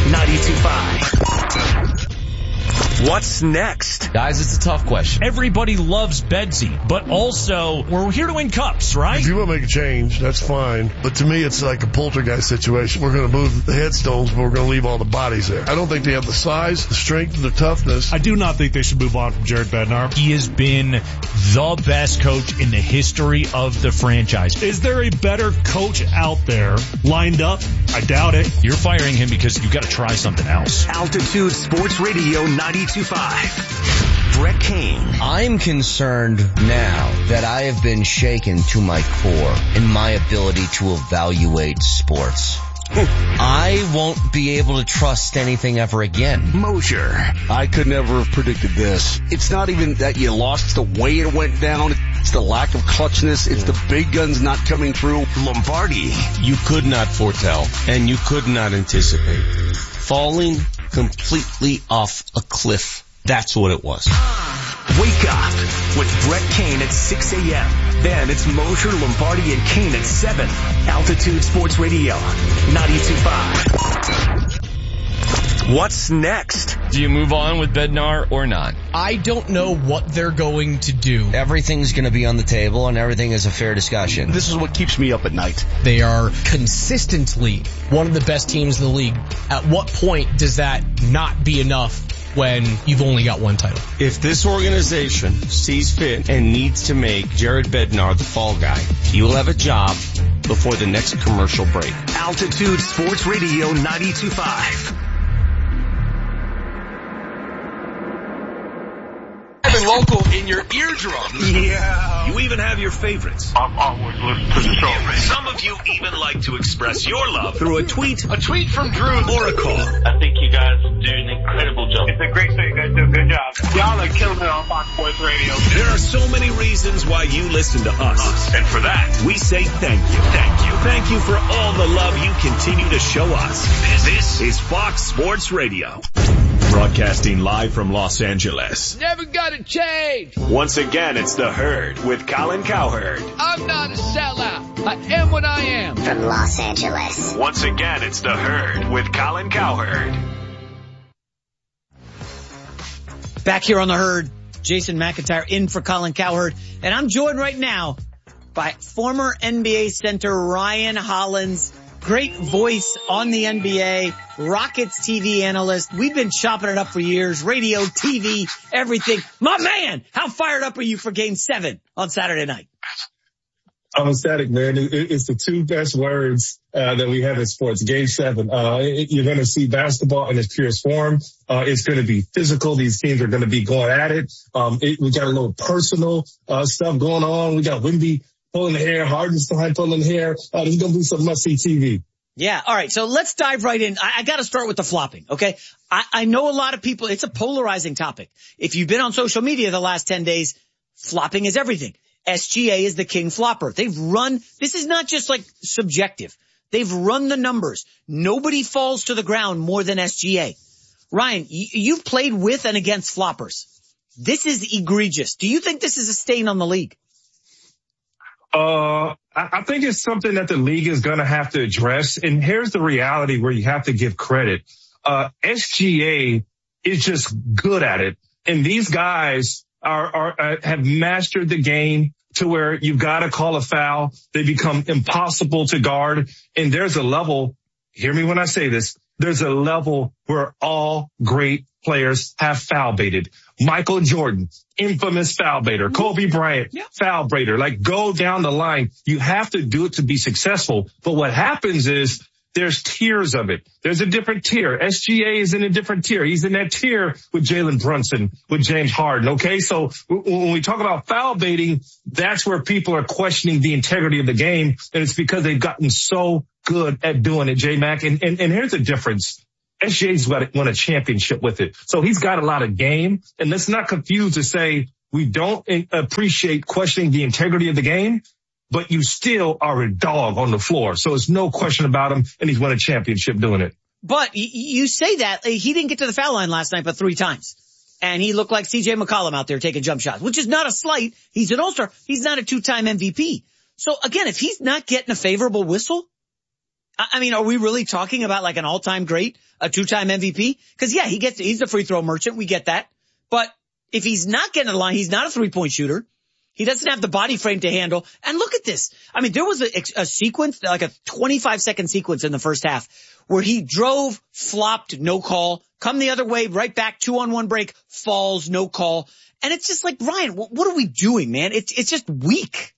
92.5. What's next? Guys, it's a tough question. Everybody loves Bedsy, but also we're here to win cups, right? If you want to make a change, that's fine. But to me, it's like a poltergeist situation. We're going to move the headstones, but we're going to leave all the bodies there. I don't think they have the size, the strength, the toughness. I do not think they should move on from Jared Bednar. He has been the best coach in the history of the franchise. Is there a better coach out there lined up? I doubt it. You're firing him because you've got to try something else. Altitude Sports Radio 92.5. Brett Kane. I'm concerned now that I have been shaken to my core in my ability to evaluate sports. I won't be able to trust anything ever again. Mosher. I could never have predicted this. It's not even that you lost the way it went down. It's the lack of clutchness. It's the big guns not coming through. Lombardi. You could not foretell, and you could not anticipate. Falling completely off a cliff. That's what it was. Wake up with Brett Kane at 6 a.m. Then it's Mosher, Lombardi, and Kane at 7. Altitude Sports Radio 92.5. What's next? Do you move on with Bednar or not? I don't know what they're going to do. Everything's going to be on the table, and everything is a fair discussion. This is what keeps me up at night. They are consistently one of the best teams in the league. At what point does that not be enough when you've only got one title? If this organization sees fit and needs to make Jared Bednar the fall guy, he will have a job before the next commercial break. Altitude Sports Radio 92.5. Local in your eardrums. Yeah. You even have your favorites. I've always listened to the show. Some of you even like to express your love through a tweet from Drew, or a call. I think you guys do an incredible job. It's a great show. You guys do a good job. Y'all are killing it on Fox Sports Radio. There are so many reasons why you listen to us. And for that, we say thank you. Thank you. Thank you for all the love you continue to show us. This is Fox Sports Radio. Broadcasting live from Los Angeles. Never gonna change. Once again, it's The Herd with Colin Cowherd. I'm not a sellout. I am what I am. From Los Angeles. Once again, it's The Herd with Colin Cowherd. Back here on The Herd, Jason McIntyre in for Colin Cowherd. And I'm joined right now by former NBA center Ryan Hollins. Great voice on the NBA, Rockets TV analyst. We've been chopping it up for years, radio, TV, everything. My man, how fired up are you for Game 7 on Saturday night? I'm ecstatic, man. It's the two best words that we have in sports. Game 7. You're going to see basketball in its purest form. It's going to be physical. These teams are going to be going at it. We got a little personal stuff going on. We got Wemby pulling the hair, Hardenstein pulling the hair. There's going to be some must-see TV. Yeah. All right. So let's dive right in. I got to start with the flopping. Okay. I know a lot of people, it's a polarizing topic. If you've been on social media the last 10 days, flopping is everything. SGA is the king flopper. They've run, this is not just like subjective. They've run the numbers. Nobody falls to the ground more than SGA. Ryan, you've played with and against floppers. This is egregious. Do you think this is a stain on the league? I think it's something that the league is going to have to address. And here's the reality where you have to give credit. SGA is just good at it. And these guys have mastered the game to where you've got to call a foul. They become impossible to guard. And there's a level, hear me when I say this, there's a level where all great players have foul baited. Michael Jordan, infamous foul baiter. Kobe Bryant, foul baiter. Like, go down the line. You have to do it to be successful. But what happens is there's tiers of it. There's a different tier. SGA is in a different tier. He's in that tier with Jalen Brunson, with James Harden. Okay. So when we talk about foul baiting, that's where people are questioning the integrity of the game. And it's because they've gotten so good at doing it, J-Mac. And here's the difference. SGA's won a championship with it. So he's got a lot of game. And let's not confuse to say we don't appreciate questioning the integrity of the game, but you still are a dog on the floor. So it's no question about him, and he's won a championship doing it. But you say that. He didn't get to the foul line last night but 3 times. And he looked like C.J. McCollum out there taking jump shots, which is not a slight. He's an all-star. He's not a 2-time MVP. So, again, if he's not getting a favorable whistle, I mean, are we really talking about like an all-time great, a 2-time MVP? Because, yeah, he's a free throw merchant. We get that. But if he's not getting to the line, he's not a three-point shooter. He doesn't have the body frame to handle. And look at this. I mean, there was a sequence, like a 25-second sequence in the first half where he drove, flopped, no call, come the other way, right back, 2-on-1 break, falls, no call. And it's just like, Ryan, what are we doing, man? It's just weak.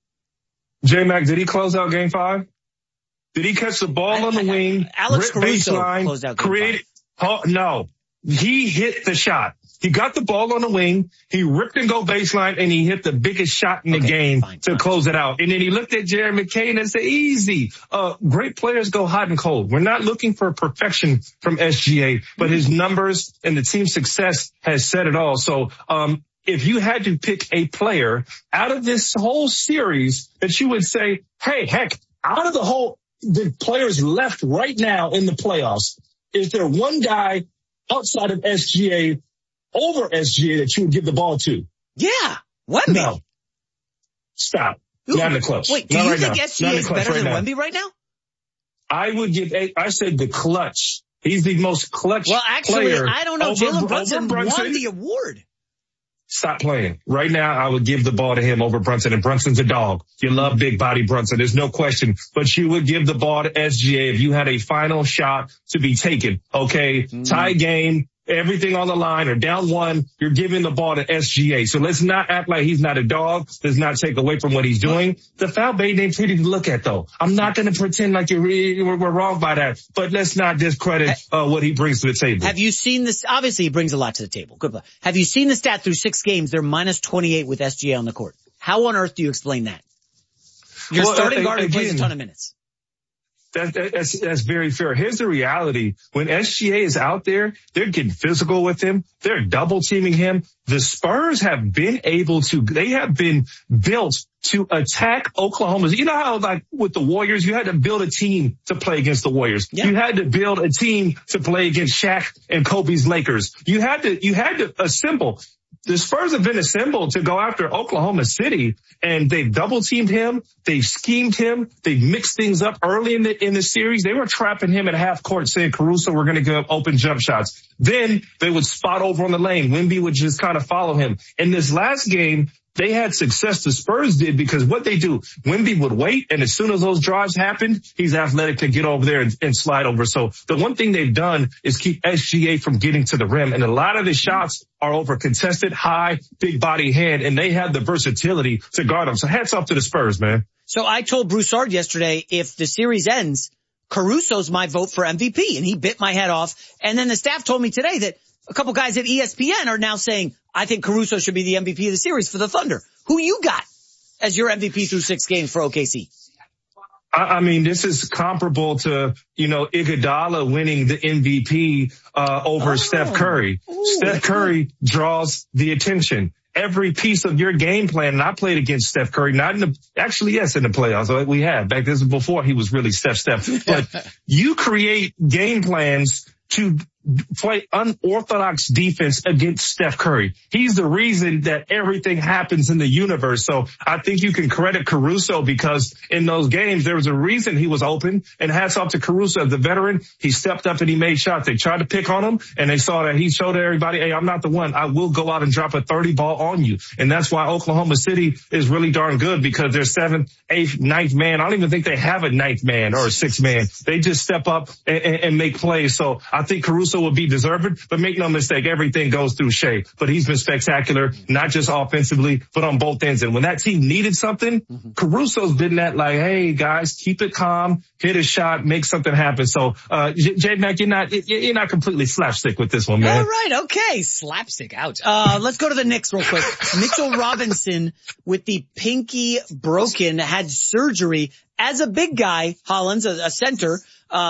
J-Mac, did he close out game 5? Did he catch the ball on the wing? Alex Caruso closed out game 5. No, he hit the shot. He got the ball on the wing. He ripped and go baseline, and he hit the biggest shot in the game to close it out. And then he looked at Jared McCain and said, easy. Great players go hot and cold. We're not looking for perfection from SGA, but his numbers and the team's success has said it all. So, if you had to pick a player out of this whole series that you would say, hey, heck, out of the players left right now in the playoffs, is there one guy outside of SGA over SGA that you would give the ball to? Yeah. Wemby. No. Stop. Not in the clutch. Wait, do you think SGA is better than Wemby right now? I said the clutch. He's the most clutch player. Well, actually, I don't know. Jalen Brunson won the award. Stop playing. Right now, I would give the ball to him over Brunson, and Brunson's a dog. You love big body Brunson. There's no question. But you would give the ball to SGA if you had a final shot to be taken. Okay? Tie game. Everything on the line or down 1, you're giving the ball to SGA. So let's not act like he's not a dog. Let's not take away from what he's doing. The foul bait ain't pretty to look at, though. I'm not going to pretend like we're wrong by that, but let's not discredit what he brings to the table. Have you seen this? Obviously, he brings a lot to the table. Good. Have you seen the stat through 6 games? They're minus 28 with SGA on the court. How on earth do you explain that? Your starting guard who plays a ton of minutes. That's very fair. Here's the reality. When SGA is out there, they're getting physical with him. They're double teaming him. The Spurs have been built to attack Oklahoma. You know how, like, with the Warriors, you had to build a team to play against the Warriors. Yeah. You had to build a team to play against Shaq and Kobe's Lakers. You had to assemble. The Spurs have been assembled to go after Oklahoma City, and they've double-teamed him. They've schemed him. They've mixed things up early in the series. They were trapping him at half court, saying, Caruso, we're going to give up open jump shots. Then they would spot over on the lane. Wemby would just kind of follow him. In this last game, they had success, the Spurs did, because what they do, Wemby would wait, and as soon as those drives happened, he's athletic to get over there and slide over. So the one thing they've done is keep SGA from getting to the rim, and a lot of the shots are over contested, high, big body hand, and they have the versatility to guard them. So hats off to the Spurs, man. So I told Broussard yesterday, if the series ends, Caruso's my vote for MVP, and he bit my head off. And then the staff told me today that a couple guys at ESPN are now saying, I think Caruso should be the MVP of the series for the Thunder. Who you got as your MVP through 6 games for OKC? I mean, this is comparable to, Iguodala winning the MVP over Steph Curry. Ooh. Steph Curry draws the attention. Every piece of your game plan, and I played against Steph Curry, in the playoffs. We had. This was before he was really Steph. But you create game plans to play unorthodox defense against Steph Curry. He's the reason that everything happens in the universe. So I think you can credit Caruso because in those games, there was a reason he was open, and hats off to Caruso as the veteran. He stepped up and he made shots. They tried to pick on him and they saw that he showed everybody, hey, I'm not the one. I will go out and drop a 30 ball on you. And that's why Oklahoma City is really darn good because they're 7th, 8th, 9th man. I don't even think they have a 9th man or a 6th man. They just step up and make plays. So I think Caruso will be deserving, but make no mistake, everything goes through Shea. But he's been spectacular, not just offensively, but on both ends. And when that team needed something, Caruso's been that like, hey guys, keep it calm, hit a shot, make something happen. So, J-Mac, you're not completely slapstick with this one, man. All right. Okay. Slapstick out. Let's go to the Knicks real quick. Mitchell Robinson with the pinky broken had surgery as a big guy, Hollins, a center.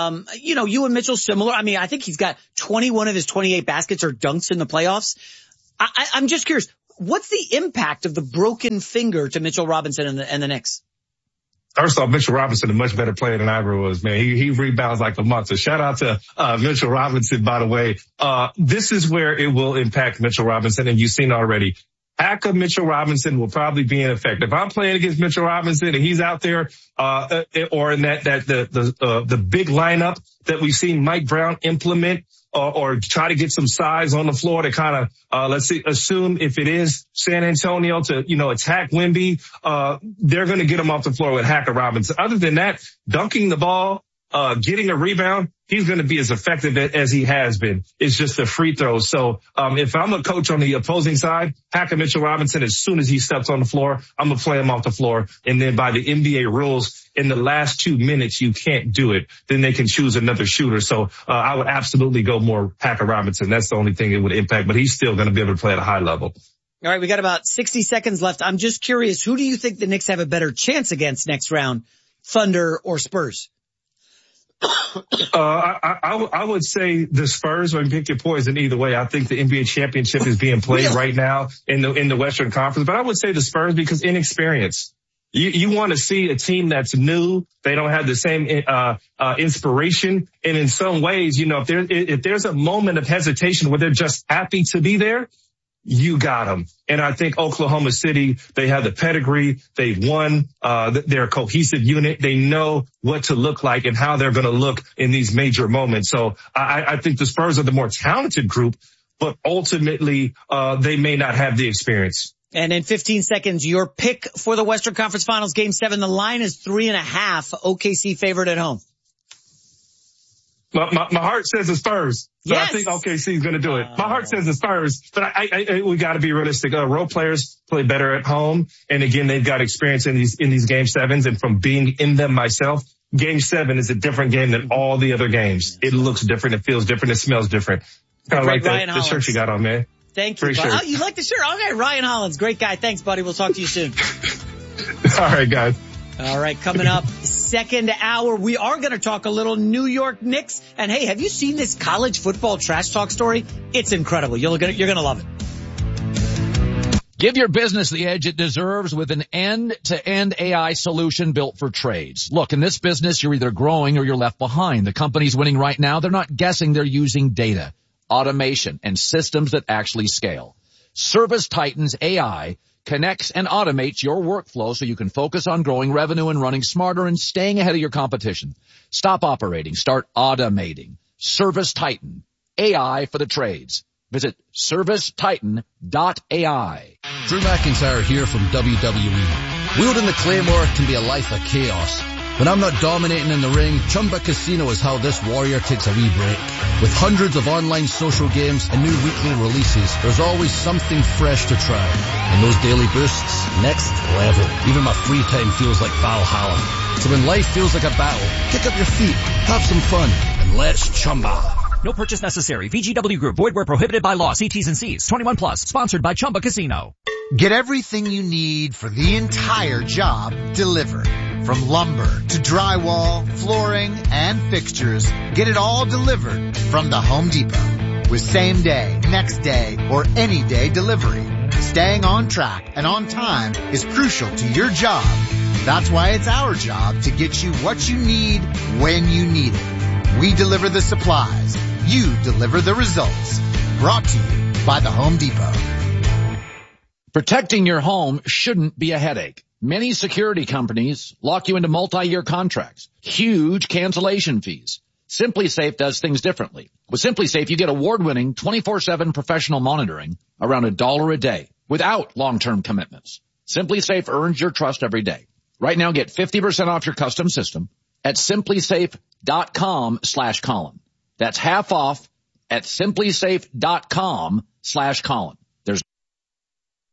You and Mitchell similar. I mean, I think he's got 21 of his 28 baskets or dunks in the playoffs. I'm just curious, what's the impact of the broken finger to Mitchell Robinson and the Knicks? First off, Mitchell Robinson, a much better player than Ivor was, man. He rebounds like a monster. Shout out to Mitchell Robinson, by the way. This is where it will impact Mitchell Robinson, and you've seen already. Hack of Mitchell Robinson will probably be in effect. If I'm playing against Mitchell Robinson and he's out there, or in the big lineup that we've seen Mike Brown implement, or try to get some size on the floor to kind of, assume if it is San Antonio to, attack Wemby, they're going to get him off the floor with Hacker Robinson. Other than that, dunking the ball, getting a rebound, he's going to be as effective as he has been. It's just the free throws. So, if I'm a coach on the opposing side, Hacker Mitchell Robinson, as soon as he steps on the floor, I'm going to play him off the floor. And then by the NBA rules, in the last 2 minutes, you can't do it. Then they can choose another shooter. So, I would absolutely go more Hacker Robinson. That's the only thing it would impact, but he's still going to be able to play at a high level. All right. We got about 60 seconds left. I'm just curious, who do you think the Knicks have a better chance against next round? Thunder or Spurs? I would say the Spurs, or pick your poison either way. I think the NBA championship is being played right now in the Western Conference, but I would say the Spurs because inexperience. You want to see a team that's new. They don't have the same, inspiration. And in some ways, if there's a moment of hesitation where they're just happy to be there, you got them. And I think Oklahoma City, they have the pedigree. They've won. They're a cohesive unit. They know what to look like and how they're going to look in these major moments. So I think the Spurs are the more talented group, but ultimately, they may not have the experience. And in 15 seconds, your pick for the Western Conference Finals, Game 7. The line is 3.5. OKC favored at home. My heart says the Spurs. So yes. I think OKC is going to do it. My heart says the Spurs, but we got to be realistic. Role players play better at home. And again, they've got experience in these Game 7s. And from being in them myself, Game 7 is a different game than all the other games. It looks different. It feels different. It smells different. Kind of like the shirt you got on, man. Thank you. Oh, you like the shirt? Okay, Ryan Hollins. Great guy. Thanks, buddy. We'll talk to you soon. All right, guys. All right, coming up, second hour, we are going to talk a little New York Knicks. And hey, have you seen this college football trash talk story? It's incredible. You're going to love it. Give your business the edge it deserves with an end-to-end AI solution built for trades. Look, in this business, you're either growing or you're left behind. The companies winning right now, they're not guessing, they're using data, automation, and systems that actually scale. ServiceTitan's AI connects and automates your workflow so you can focus on growing revenue and running smarter and staying ahead of your competition. Stop operating. Start automating. ServiceTitan. AI for the trades. Visit ServiceTitan.ai. Drew McIntyre here from WWE. Wielding the Claymore can be a life of chaos. When I'm not dominating in the ring, Chumba Casino is how this warrior takes a wee break. With hundreds of online social games and new weekly releases, there's always something fresh to try. And those daily boosts, next level. Even my free time feels like Valhalla. So when life feels like a battle, kick up your feet, have some fun, and let's Chumba. No purchase necessary. VGW Group. Void where prohibited by law. See T's and C's. 21 plus. Sponsored by Chumba Casino. Get everything you need for the entire job delivered. From lumber to drywall, flooring, and fixtures, get it all delivered from the Home Depot. With same day, next day, or any day delivery. Staying on track and on time is crucial to your job. That's why it's our job to get you what you need when you need it. We deliver the supplies. you deliver the results. Brought to you by the Home Depot. Protecting your home shouldn't be a headache. Many security companies lock you into multi-year contracts, huge cancellation fees. SimpliSafe does things differently. With SimpliSafe, you get award-winning 24/7 professional monitoring around $1 a day without long-term commitments. SimpliSafe earns your trust every day. Right now, get 50% off your custom system at simplysafe.com/Colin. That's half off at simplysafe.com/Colin.